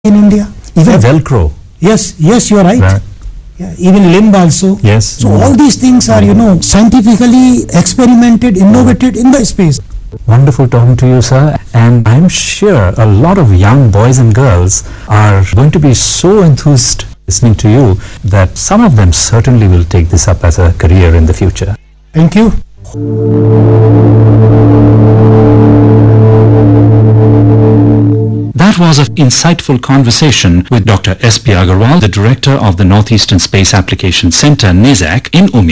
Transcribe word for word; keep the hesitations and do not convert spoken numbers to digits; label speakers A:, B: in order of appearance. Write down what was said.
A: in India.
B: Even Velcro.
A: Yes, yes, you are right.
B: Right.
A: Yeah, even limb also.
B: Yes.
A: So all these things are, you know, scientifically experimented, innovated in the space.
B: Wonderful talking to you, sir. And I'm sure a lot of young boys and girls are going to be so enthused listening to you that some of them certainly will take this up as a career in the future.
A: Thank you.
C: That was an insightful conversation with Doctor S P Agarwal, the Director of the Northeastern Space Application Center, NISAC, in Umeå.